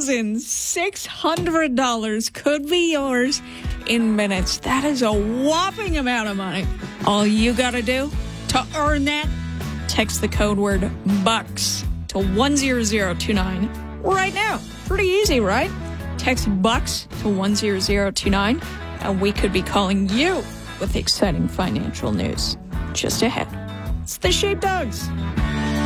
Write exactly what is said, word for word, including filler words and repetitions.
thousand six hundred dollars could be yours in minutes. That is a whopping amount of money. All you got to do to earn that, text the code word BUCKS to one zero zero two nine right now. Pretty easy, right? Text BUCKS to one zero zero two nine, and we could be calling you with exciting financial news just ahead. It's the Sheepdogs.